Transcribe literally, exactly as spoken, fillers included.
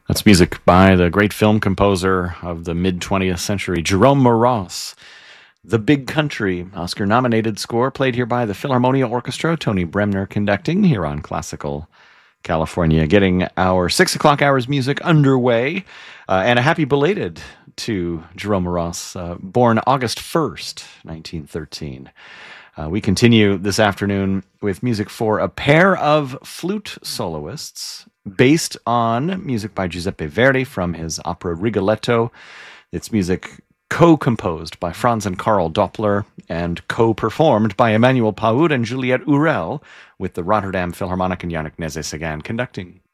That's music by the great film composer of the mid-twentieth century, Jerome Moross. The Big Country, Oscar-nominated score, played here by the Philharmonia Orchestra, Tony Bremner conducting here on Classical California, getting our six o'clock hours music underway. Uh, and a happy belated to Jerome Moross, uh, born August first, nineteen thirteen. Uh, we continue this afternoon with music for a pair of flute soloists based on music by Giuseppe Verdi from his opera Rigoletto. It's music co-composed by Franz and Karl Doppler and co-performed by Emmanuel Paoud and Juliette Urel with the Rotterdam Philharmonic and Yannick Nézet-Séguin conducting.